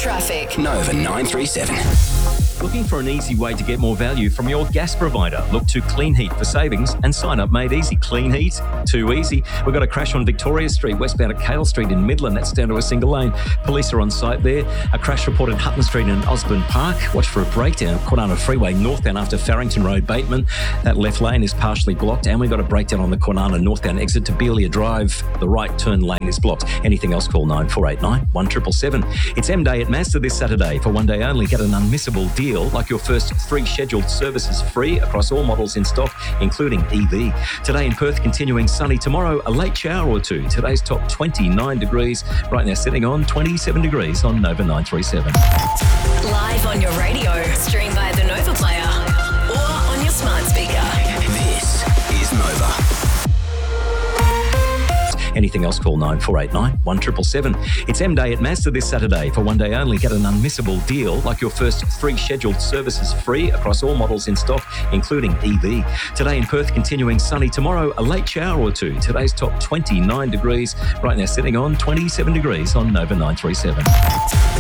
Traffic. Nova 937. Looking for an easy way to get more value from your gas provider? Look to Clean Heat for savings and sign up made easy. Clean Heat, too easy. We've got a crash on Victoria Street, westbound at Cale Street in Midland. That's down to a single lane. Police are on site there. A crash reported Hutton Street in Osborne Park. Watch for a breakdown. Kwinana Freeway northbound after Farrington Road, Bateman. That left lane is partially blocked. And we've got a breakdown on the Kwinana northbound exit to Beelia Drive. The right turn lane is blocked. Anything else, call 9489 1777. It's M Day at Mazda this Saturday. For one day only, get an unmissable deal like your first 3 scheduled services free across all models in stock, including EV. Today in Perth, continuing sunny. Tomorrow, a late shower or two. Today's top 29 degrees. Right now, sitting on 27 degrees on Nova 937. Live on your radio. Stream via the Nova Player or on your smart speaker. This is Nova. Anything else, call 9489 1777. It's M Day at Mazda this Saturday. For one day only, get an unmissable deal like your first 3 scheduled services free across all models in stock, including EV. Today in Perth, continuing sunny. Tomorrow, a late shower or two. Today's top 29 degrees. Right now, sitting on 27 degrees on Nova 937.